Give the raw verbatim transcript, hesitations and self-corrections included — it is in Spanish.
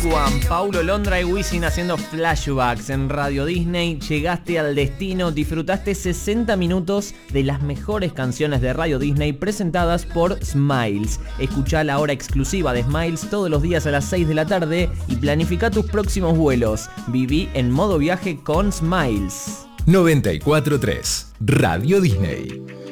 One, Paulo Londra y Wisin haciendo flashbacks en Radio Disney. Llegaste al destino, disfrutaste sesenta minutos de las mejores canciones de Radio Disney presentadas por Smiles. Escuchá la hora exclusiva de Smiles todos los días a las seis de la tarde y planifica tus próximos vuelos. Viví en modo viaje con Smiles. noventa y cuatro punto tres Radio Disney.